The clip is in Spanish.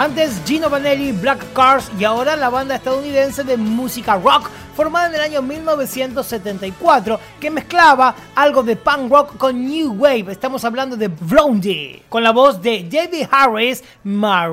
Antes Gino Vanelli, Black Cars y ahora la banda estadounidense de música rock formada en el año 1974 que mezclaba algo de punk rock con new wave. Estamos hablando de Blondie con la voz de Debbie Harris,